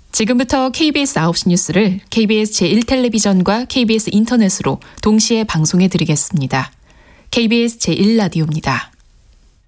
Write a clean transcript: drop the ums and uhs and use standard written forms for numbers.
지금부터 KBS 9시 뉴스를 KBS 제1텔레비전과 KBS 인터넷으로 동시에 방송해 드리겠습니다. KBS 제1라디오입니다.